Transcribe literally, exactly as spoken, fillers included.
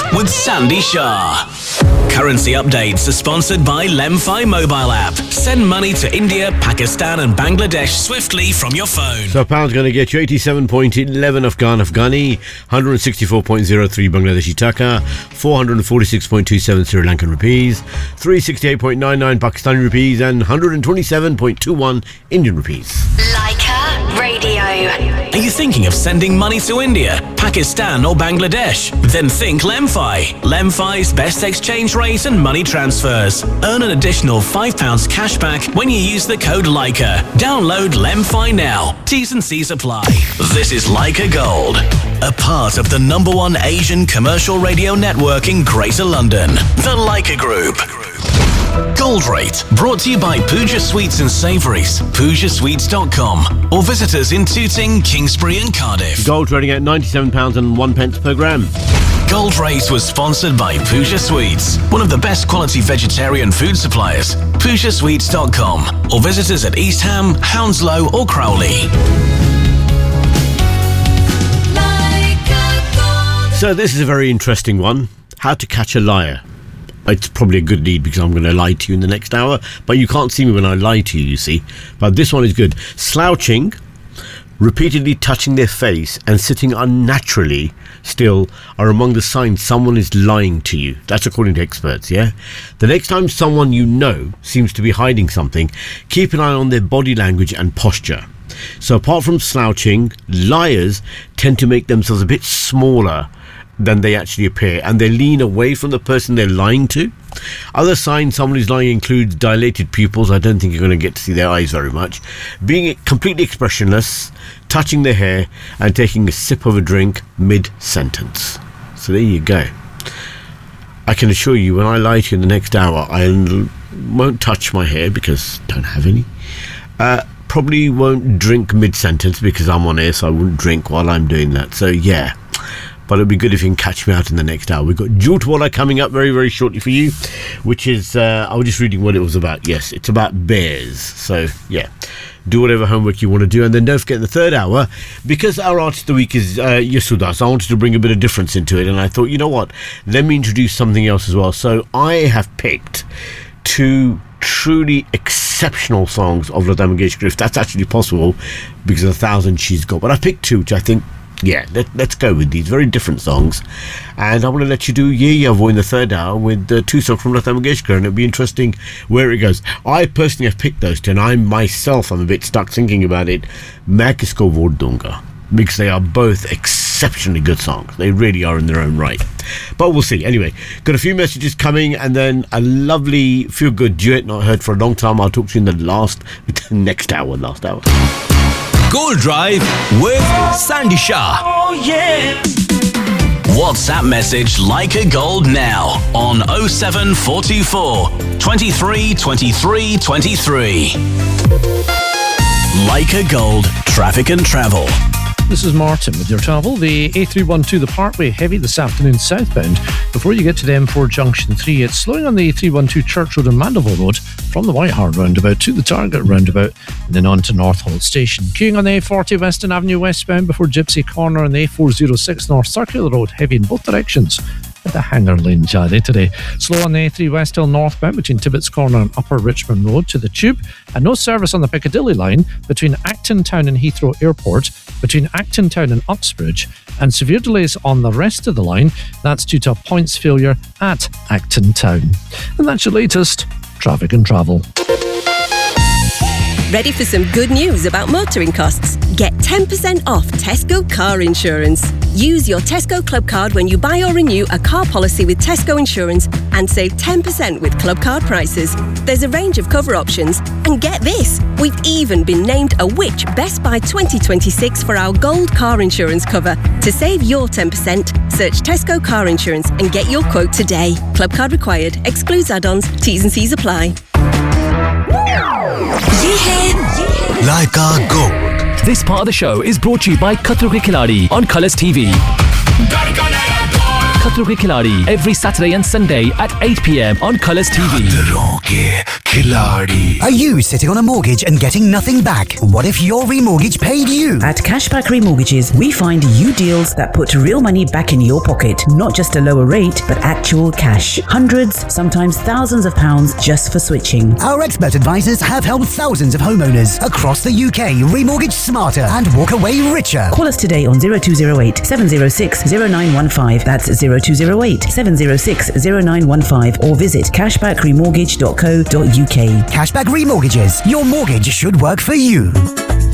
with Sandy Shah. Currency updates are sponsored by Lemfi mobile app. Send money to India, Pakistan and Bangladesh swiftly from your phone. So a pound's going to get you eighty-seven point one one Afghan Afghani, one hundred sixty-four point zero three Bangladeshi Taka, four hundred forty-six point two seven Sri Lankan rupees, three hundred sixty-eight point nine nine Pakistani rupees and one hundred twenty-seven point two one Indian rupees. Leica Radio. Are you thinking of sending money to India, Pakistan or Bangladesh? Then think Lemfi. Lemfi's best exchange rate and money transfers. Earn an additional five pounds cash back when you use the code Leica. Download Lemfi now. T's and C's apply. This is Leica Gold, a part of the number one Asian commercial radio network in Greater London, the Leica Group. Gold Rate, brought to you by Pooja Sweets and Savouries, pooja sweets dot com, or visit us in Tooting, Kingsbury and Cardiff. Gold trading at ninety-seven pounds and one pence per gram. Gold Rate was sponsored by Pooja Sweets, one of the best quality vegetarian food suppliers. pooja sweets dot com, or visit us at East Ham, Hounslow or Crowley. So this is a very interesting one. How to catch a liar. It's probably a good lead because I'm going to lie to you in the next hour, but you can't see me when I lie to you, you see. But this one is good. Slouching, repeatedly touching their face and sitting unnaturally still are among the signs someone is lying to you. That's according to experts, yeah? The next time someone you know seems to be hiding something, keep an eye on their body language and posture. So apart from slouching, liars tend to make themselves a bit smaller than they actually appear, and they lean away from the person they're lying to. Other signs someone is lying includes dilated pupils. I don't think you're going to get to see their eyes very much. Being completely expressionless, touching their hair, and taking a sip of a drink mid-sentence. So there you go. I can assure you, when I lie to you in the next hour, I won't touch my hair because I don't have any. Uh, probably won't drink mid-sentence because I'm on air, so I wouldn't drink while I'm doing that. So yeah. But it'll be good if you can catch me out in the next hour. We've got Jhootwala coming up very, very shortly for you, which is, uh, I was just reading what it was about. Yes, it's about bears. So, yeah, do whatever homework you want to do. And then don't forget in the third hour, because our artist of the week is uh, Yasudas, I wanted to bring a bit of difference into it. And I thought, you know what, let me introduce something else as well. So I have picked two truly exceptional songs of Lata Mangeshkar, if that's actually possible, because of the thousand she's got. But I picked two, which I think, yeah, let, let's go with these very different songs. And I want to let you do Ye Yavo in the third hour with uh, two songs from Lata Mangeshkar, and it'll be interesting where it goes. I personally have picked those two, and I myself am a bit stuck thinking about it. Main kisko vote dunga, because they are both exceptionally good songs. They really are in their own right. But we'll see. Anyway, got a few messages coming, and then a lovely feel-good duet not heard for a long time. I'll talk to you in the last, next hour, last hour. Gold Drive with Sandy Shah. Oh yeah. WhatsApp message Leica Gold now on oh seven four two four, twenty-three, twenty-three, twenty-three. Leica Gold, traffic and travel. This is Martin with your travel. The A three twelve, the Parkway, heavy this afternoon southbound. Before you get to the M four Junction three, it's slowing on the A three twelve Church Road and Mandeville Road from the White Hart roundabout to the Target roundabout and then on to North Hall Station. Queuing on the A forty Western Avenue westbound before Gypsy Corner and the A four oh six North Circular Road, heavy in both directions at the Hanger Lane Jade today. Slow on the A three West Hill northbound between Tibbetts Corner and Upper Richmond Road to the Tube, and no service on the Piccadilly line between Acton Town and Heathrow Airport, between Acton Town and Uxbridge, and severe delays on the rest of the line. That's due to a points failure at Acton Town. And that's your latest traffic and travel. Ready for some good news about motoring costs? Get ten percent off Tesco car insurance. Use your Tesco Club card when you buy or renew a car policy with Tesco Insurance and save ten percent with Club card prices. There's a range of cover options, and get this, we've even been named a Which Best Buy twenty twenty-six for our gold car insurance cover. To save your ten percent, search Tesco car insurance and get your quote today. Club card required, excludes add-ons, T's and C's apply. Leica Gold. This part of the show is brought to you by Khatro Ke Khiladi on Colours T V. Khatro Ke Khiladi every Saturday and Sunday at eight p.m. on Colours T V. Khatro Ke Khiladi. Are you sitting on a mortgage and getting nothing back? What if your remortgage paid you? At Cashback Remortgages, we find you deals that put real money back in your pocket, not just a lower rate, but actual cash. Hundreds, sometimes thousands of pounds just for switching. Our expert advisors have helped thousands of homeowners across the U K remortgage smarter and walk away richer. Call us today on zero two zero eight, seven zero six, zero nine one five. That's zero two zero eight, seven zero six, zero nine one five, or visit cashback remortgage dot co dot uk. Cashback Remortgages. Your mortgage should work for you.